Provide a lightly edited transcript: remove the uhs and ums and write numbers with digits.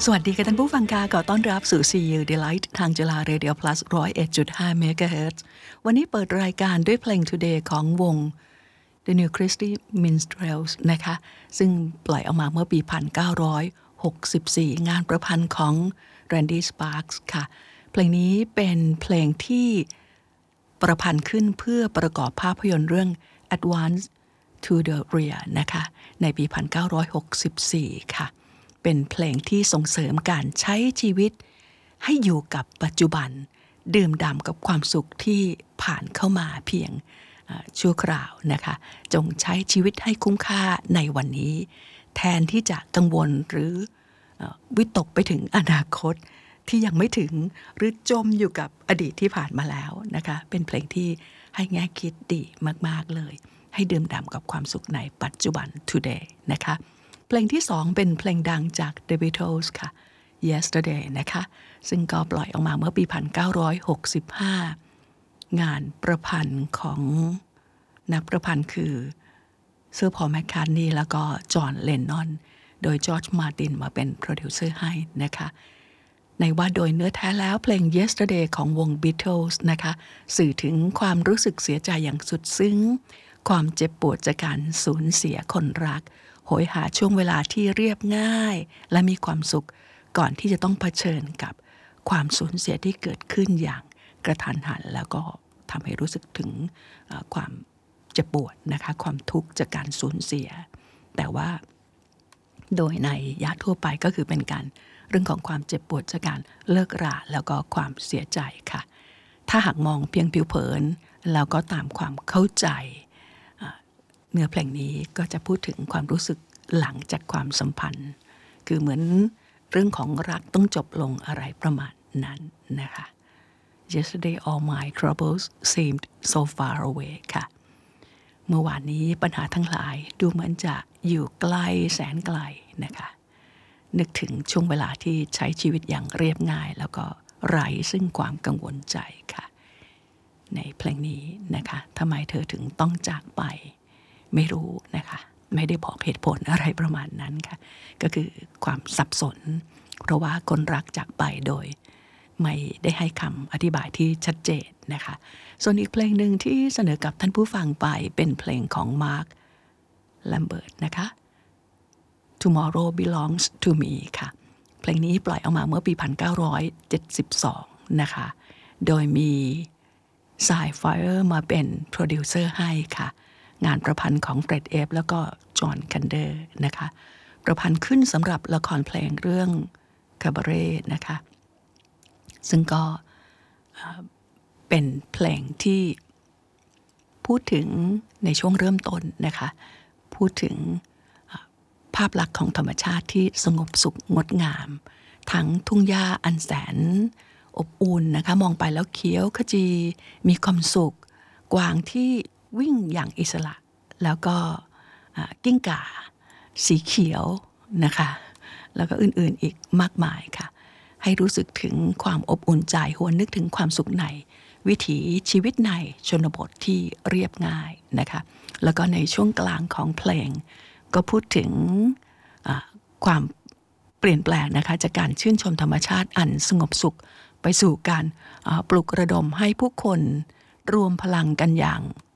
สวัสดีค่ะท่านผู้ฟังค่ะขอต้อนรับสู่ See You Delight ทางจุฬา Radio Plus 101.5 MHz วันนี้เปิดรายการด้วยเพลง Today ของวง The New Christie Minstrels นะคะซึ่งปล่อยออกมาเมื่อปี 1964 งานประพันธ์ของ Randy Sparks ค่ะเพลงนี้เป็นเพลงที่ประพันธ์ขึ้นเพื่อประกอบภาพยนตร์เรื่อง Advance to the Rear นะคะในปี 1964 ค่ะเป็นเพลงที่ส่งเสริมการใช้ชีวิตให้อยู่กับปัจจุบันดื่มด่ำกับความสุขที่ผ่านเข้ามาเพียงชั่วคราวนะคะจงใช้ชีวิตให้คุ้มค่าในวันนี้แทนที่จะกังวลหรือวิตกไปถึงอนาคตที่ยังไม่ถึงหรือจมอยู่กับอดีตที่ผ่านมาแล้วนะคะเป็นเพลงที่ให้แง่คิดดีมากๆเลยให้ดื่มด่ำกับความสุขในปัจจุบัน today นะคะเพลงที่2เป็นเพลงดังจาก The Beatles ค่ะ Yesterday นะคะซึ่งก็ปล่อยออกมาเมื่อปี 1965 งานประพันธ์ของนักประพันธ์คือเซอร์พอล แมคคาร์ทนีย์แล้วก็จอห์น เลนนอนโดยจอร์จ มาร์ตินมาเป็นโปรดิวเซอร์ให้นะคะในว่าโดยเนื้อแท้แล้วเพลง Yesterday ของวง Beatles นะคะสื่อถึงความรู้สึกเสียใจอย่างสุดซึ้งความเจ็บปวดจากการสูญเสียคนรักโหยหาช่วงเวลาที่เรียบง่ายและมีความสุขก่อนที่จะต้องเผชิญกับความสูญเสียที่เกิดขึ้นอย่างกระทันหันแล้วก็ทำให้รู้สึกถึงความเจ็บปวดนะคะความทุกข์จากการสูญเสียแต่ว่าโดยในยะทั่วไปก็คือเป็นการเรื่องของความเจ็บปวดจากการเลิกราแล้วก็ความเสียใจค่ะถ้าหากมองเพียงผิวเผินแล้วก็ตามความเข้าใจเนื้อเพลงนี้ก็จะพูดถึงความรู้สึกหลังจากความสัมพันธ์คือเหมือนเรื่องของรักต้องจบลงอะไรประมาณนั้นนะคะ Yesterday all my troubles seemed so far away ค่ะเมื่อวานนี้ปัญหาทั้งหลายดูเหมือนจะอยู่ไกลแสนไกลนะคะนึกถึงช่วงเวลาที่ใช้ชีวิตอย่างเรียบง่ายแล้วก็ไร้ซึ่งความกังวลใจค่ะในเพลงนี้นะคะทำไมเธอถึงต้องจากไปไม่รู้นะคะไม่ได้บอกเหตุผลอะไรประมาณนั้นค่ะก็คือความสับสนเพราะว่าคนรักจากไปโดยไม่ได้ให้คำอธิบายที่ชัดเจนนะคะส่วนอีกเพลงหนึ่งที่เสนอกับท่านผู้ฟังไปเป็นเพลงของมาร์ค แลมเบิร์ตนะคะ Tomorrow Belongs to Me ค่ะเพลงนี้ปล่อยออกมาเมื่อปี 1972 นะคะโดยมีไซไฟเออร์มาเป็นโปรดิวเซอร์ให้ค่ะงานประพันธ์ของเฟร็ดเอฟแล้วก็จอห์นแคนเดอร์นะคะประพันธ์ขึ้นสำหรับละครเพลงเรื่องคาบาเร่นะคะซึ่งก็เป็นเพลงที่พูดถึงในช่วงเริ่มต้นนะคะพูดถึงภาพลักษณ์ของธรรมชาติที่สงบสุขงดงามทั้งทุ่งหญ้าอันแสนอบอุ่นนะคะมองไปแล้วเขียวขจีมีความสุขกวางที่วิ่งอย่างอิสระแล้วก็กิ้งก่าสีเขียวนะคะแล้วก็อื่นๆอีกมากมายค่ะให้รู้สึกถึงความอบอุ่นใจหวนนึกถึงความสุขในวิถีชีวิตในชนบทที่เรียบง่ายนะคะแล้วก็ในช่วงกลางของเพลงก็พูดถึงความเปลี่ยนแปลงนะคะจากการชื่นชมธรรมชาติอันสงบสุขไปสู่การปลุกระดมให้ผู้คนรวมพลังกันอย่าง